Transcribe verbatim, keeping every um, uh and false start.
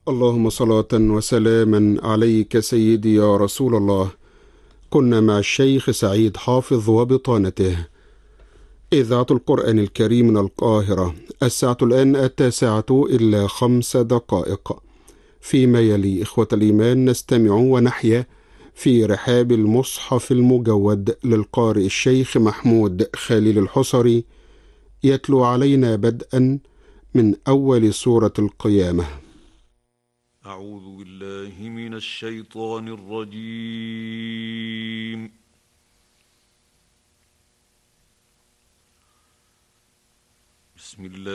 اللهم صلاة وسلاما عليك سيدي يا رسول الله. كنا مع الشيخ سعيد حافظ وبطانته. إذاعة القرآن الكريم من القاهرة. الساعة الآن التاسعة إلا خمس دقائق. فيما يلي إخوة الإيمان نستمع ونحيا في رحاب المصحف المجود للقارئ الشيخ محمود خليل الحصري، يتلو علينا بدءا من أول سورة القيامة. أعوذ بالله من الشيطان الرجيم. بسم الله